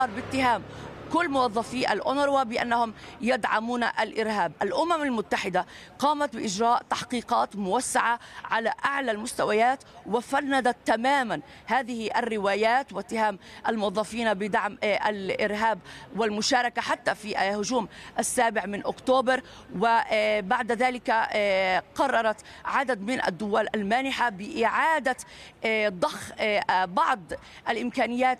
باتهام كل موظفي الأونروا بأنهم يدعمون الإرهاب. الأمم المتحدة قامت بإجراء تحقيقات موسعة على أعلى المستويات وفندت تماما هذه الروايات واتهام الموظفين بدعم الإرهاب والمشاركة حتى في هجوم 7 أكتوبر. وبعد ذلك قررت عدد من الدول المانحة بإعادة ضخ بعض الإمكانيات